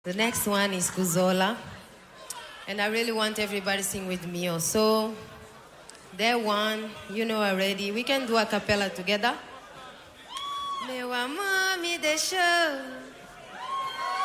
The next one is Kuzola. And I really want everybody to sing with me also. That one, you know already. We can do a cappella together. Meu amor me deixou